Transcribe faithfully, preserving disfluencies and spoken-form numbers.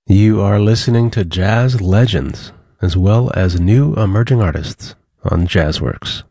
You are listening to jazz legends, as well as new emerging artists on Jazzworks.